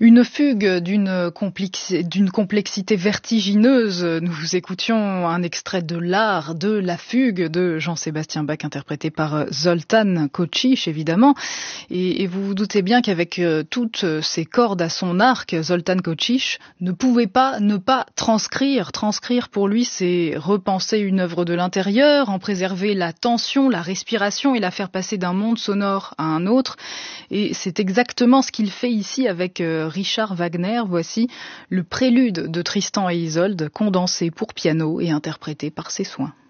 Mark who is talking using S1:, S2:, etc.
S1: Une fugue d'une complexité vertigineuse. Nous écoutions un extrait de l'art de la fugue de Jean-Sébastien Bach, interprété par Zoltán Kocsich, évidemment. Et vous vous doutez bien qu'avec toutes ces cordes à son arc, Zoltán Kocsich ne pouvait pas ne pas transcrire. Transcrire pour lui, c'est repenser une œuvre de l'intérieur, en préserver la tension, la respiration et la faire passer d'un monde sonore à un autre. Et c'est exactement ce qu'il fait ici avec Richard Wagner. Voici le prélude de Tristan et Isolde, condensé pour piano et interprété par ses soins.